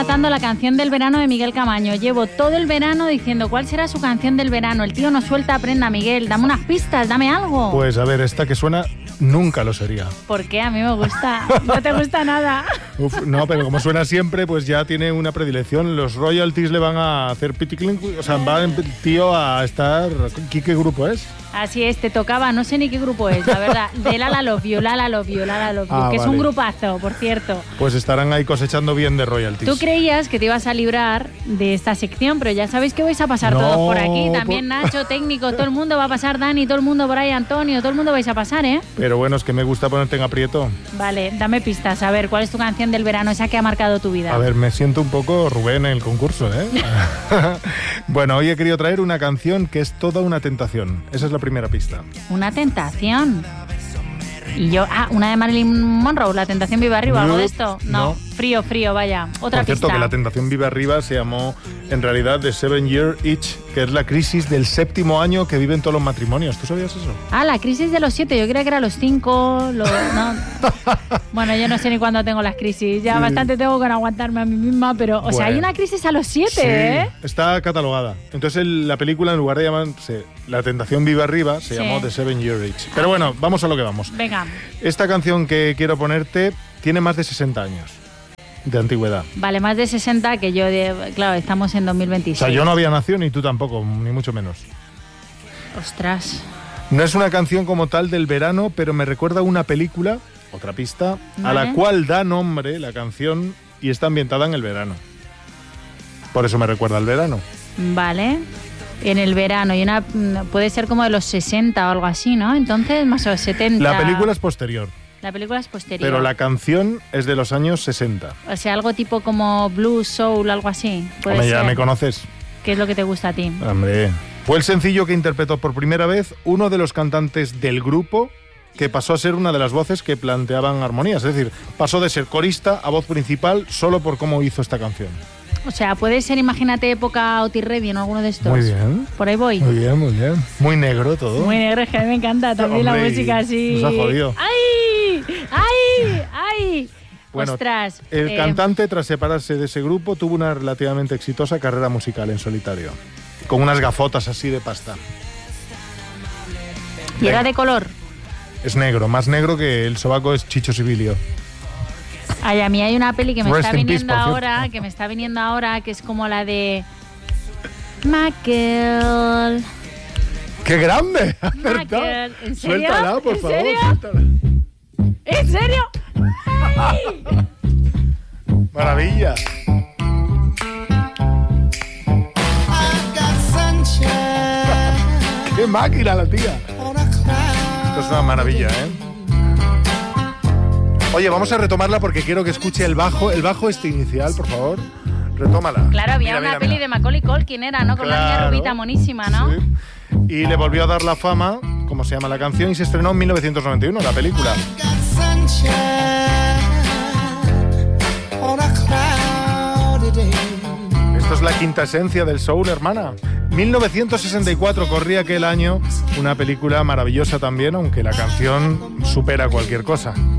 matando la canción del verano de Miguel Camaño. Llevo todo el verano diciendo cuál será su canción del verano. El tío no suelta prenda, Miguel. Dame unas pistas, dame algo. Pues a ver, esta que suena nunca lo sería. ¿Por qué? A mí me gusta. No te gusta nada. Uf, no, pero como suena siempre, pues ya tiene una predilección. Los royalties le van a hacer piticlin, o sea, va el tío a estar... ¿Qué grupo es? Así es, te tocaba, no sé ni qué grupo es, la verdad. De Lala Love You, Lala Love You, Lala Love You, que es un grupazo, por cierto. Pues estarán ahí cosechando bien de royalties. Tú creías que te ibas a librar de esta sección, pero ya sabéis que vais a pasar todos por aquí. También Nacho, técnico, todo el mundo va a pasar, Dani, todo el mundo por ahí, Antonio, todo el mundo vais a pasar, ¿eh? Pero bueno, es que me gusta ponerte en aprieto. Vale, dame pistas, a ver, ¿cuál es tu canción del verano, esa que ha marcado tu vida? A ver, me siento un poco Rubén en el concurso, ¿eh? Bueno, hoy he querido traer una canción que es toda una tentación. Esa es la primera pista. Una tentación. Y yo, una de Marilyn Monroe, La tentación vive arriba, algo de esto. No. Frío, vaya. Otra Por cierto, pista. que La tentación vive arriba se llamó en realidad The 7 Year Itch, que es la crisis del 7º año que viven todos los matrimonios. ¿Tú sabías eso? La crisis de los 7, yo creía que era los 5, no. Bueno, yo no sé ni cuándo tengo las crisis, ya bastante tengo con aguantarme a mí misma, pero, o sea, hay una crisis a los 7, sí, ¿eh? Está catalogada. Entonces la película, en lugar de llamarse La tentación vive arriba, se llamó The 7 Year Itch. Pero bueno, vamos a lo que vamos. Venga. Esta canción que quiero ponerte tiene más de 60 años de antigüedad. Vale, más de 60, que yo, claro, estamos en 2026. O sea, yo no había nacido, ni tú tampoco, ni mucho menos. Ostras. No es una canción como tal del verano, pero me recuerda a una película, otra pista, a la cual da nombre la canción y está ambientada en el verano. Por eso me recuerda al verano. Vale. En el verano, y puede ser como de los 60 o algo así, ¿no? Entonces, más o 70. La película es posterior. La película es posterior. Pero la canción es de los años 60. O sea, algo tipo como blues, soul, algo así. Hombre, ya me conoces. ¿Qué es lo que te gusta a ti? Hombre, fue el sencillo que interpretó por primera vez uno de los cantantes del grupo, que pasó a ser una de las voces que planteaban armonías. Es decir, pasó de ser corista a voz principal solo por cómo hizo esta canción. O sea, puede ser, imagínate, época Otis Redding o alguno de estos. Muy bien. Por ahí voy. Muy bien, muy bien. Muy negro todo. Muy negro, es que a mí me encanta también. Hombre, la música así. Nos ha jodido. ¡Ay! Bueno, ostras. El cantante, tras separarse de ese grupo, tuvo una relativamente exitosa carrera musical en solitario, con unas gafotas así de pasta. ¿Y era de color? Es negro, más negro que el sobaco es Chicho Sibilio. Ay, a mí hay una peli que me está viniendo ahora, que es como la de Michael. ¡Qué grande! Michael. ¿En serio? Suéltala, por favor. Suéltala. ¿En serio? ¡Ay! Maravilla. ¡Qué máquina la tía! Esto es una maravilla, ¿eh? Oye, vamos a retomarla porque quiero que escuche el bajo este inicial, por favor. Retómala. Claro, había una peli de Macaulay Culkin, era, ¿no? Con la niña rubita monísima, ¿no? Sí. Y le volvió a dar la fama, como se llama la canción, y se estrenó en 1991, la película. Esto es la quinta esencia del soul, hermana. 1964 corría aquel año, una película maravillosa también, aunque la canción supera cualquier cosa.